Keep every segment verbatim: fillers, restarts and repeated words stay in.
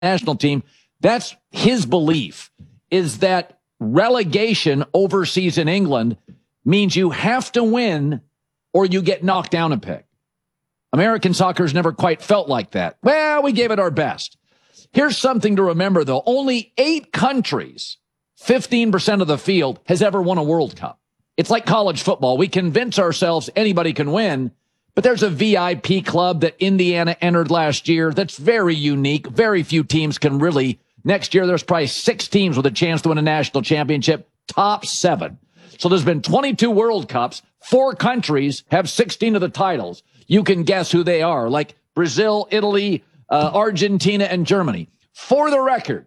national team. That's his belief, is that relegation overseas in England means you have to win or you get knocked down a peg. American soccer's never quite felt like that. Well, we gave it our best. Here's something to remember, though. Only eight countries, fifteen percent of the field, has ever won a World Cup. It's like college football. We convince ourselves anybody can win, but there's a V I P club that Indiana entered last year that's very unique. Very few teams can really. Next year, there's probably six teams with a chance to win a national championship, top seven. So there's been twenty-two World Cups. Four countries have sixteen of the titles. You can guess who they are, like Brazil, Italy, uh, Argentina, and Germany. For the record,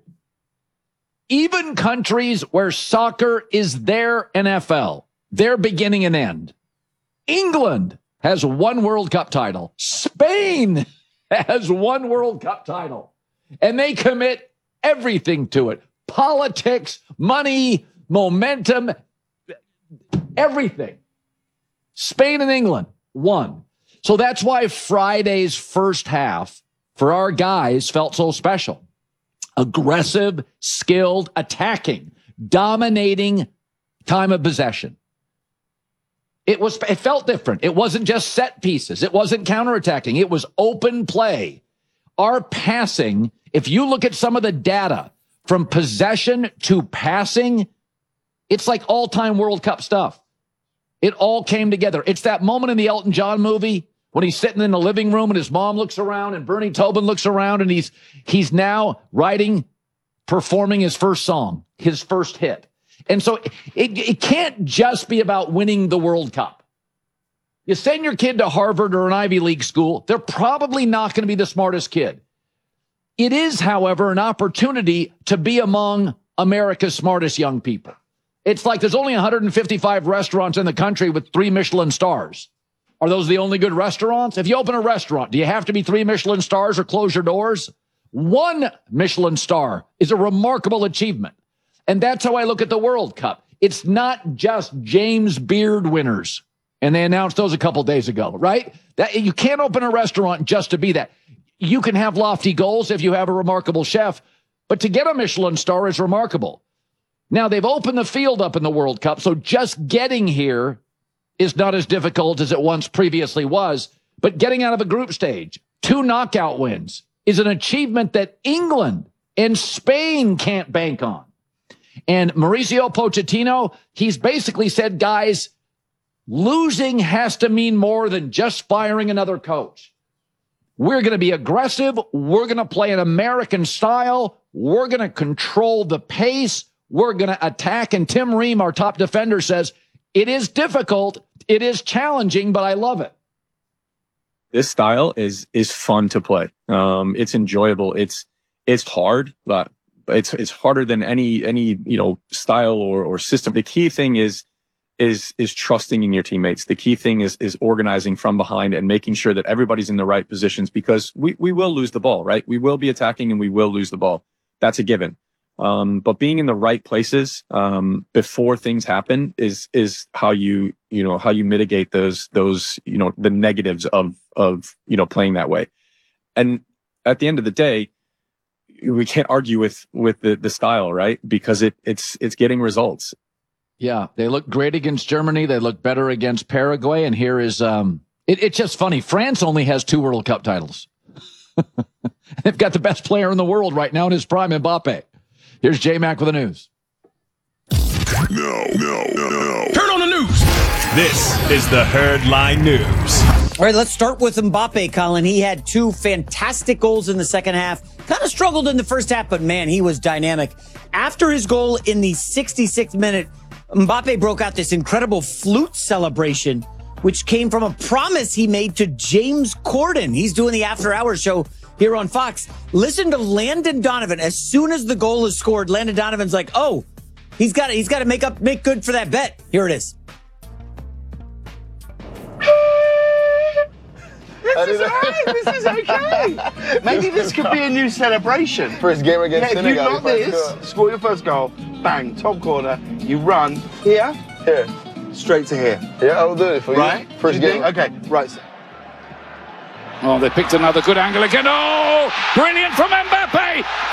even countries where soccer is their N F L, their beginning and end. England has one World Cup title. Spain has one World Cup title. And they commit everything to it. Politics, money, momentum, everything. Spain and England won. So that's why Friday's first half for our guys felt so special. Aggressive, skilled, attacking, dominating time of possession. It was, it felt different. It wasn't just set pieces. It wasn't counterattacking. It was open play. Our passing, if you look at some of the data from possession to passing, it's like all-time World Cup stuff. It all came together. It's that moment in the Elton John movie when he's sitting in the living room and his mom looks around and Bernie Tobin looks around and he's he's now writing, performing his first song, his first hit. And so it, it can't just be about winning the World Cup. You send your kid to Harvard or an Ivy League school, they're probably not going to be the smartest kid. It is, however, an opportunity to be among America's smartest young people. It's like there's only one hundred fifty-five restaurants in the country with three Michelin stars. Are those the only good restaurants? If you open a restaurant, do you have to be three Michelin stars or close your doors? One Michelin star is a remarkable achievement. And that's how I look at the World Cup. It's not just James Beard winners. And they announced those a couple days ago, right? That you can't open a restaurant just to be that. You can have lofty goals if you have a remarkable chef, but to get a Michelin star is remarkable. Now, they've opened the field up in the World Cup, so just getting here is not as difficult as it once previously was, but getting out of a group stage, two knockout wins, is an achievement that England and Spain can't bank on. And Mauricio Pochettino, he's basically said, guys, losing has to mean more than just firing another coach. We're going to be aggressive. We're going to play an American style. We're going to control the pace. We're going to attack. And Tim Ream, our top defender, says, it is difficult. It is challenging, but I love it. This style is is fun to play. Um, it's enjoyable. It's it's hard, but it's it's harder than any any you know style or or system. The key thing is is is trusting in your teammates. The key thing is is organizing from behind and making sure that everybody's in the right positions, because we we will lose the ball, right? We will be attacking and we will lose the ball. That's a given. Um, but being in the right places, um, before things happen is, is how you, you know, how you mitigate those, those, you know, the negatives of, of, you know, playing that way. And at the end of the day, we can't argue with, with the, the style, right? Because it, it's, it's getting results. Yeah. They look great against Germany. They look better against Paraguay. And here is, um, it, it's just funny. France only has two World Cup titles. They've got the best player in the world right now in his prime, Mbappe. Here's J-Mac with the news. No, no, no, no. Turn on the news. This is the Herdline News. All right, let's start with Mbappe, Colin. He had two fantastic goals in the second half. Kind of struggled in the first half, but man, he was dynamic. After his goal in the sixty-sixth minute, Mbappe broke out this incredible flute celebration, which came from a promise he made to James Corden. He's doing the After Hours show here on Fox. Listen to Landon Donovan. As soon as the goal is scored, Landon Donovan's like, oh, he's got to, he's got to make up, make good for that bet. Here it is. This is right. This is okay. Maybe this could be a new celebration. First game against yeah, Senegal. You got this, score your first goal, bang, top corner, you run here, Here. straight to here. Yeah, I'll do it for right? you. First You game. think? Okay, right. Oh, they picked another good angle again. Oh, brilliant from Mbappe.